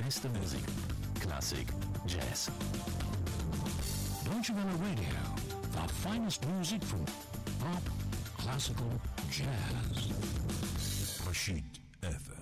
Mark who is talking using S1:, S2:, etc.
S1: beste Musik. Klassik, Jazz. Deutsche Welle Radio. The finest music from pop, classical, jazz. Rashid FM.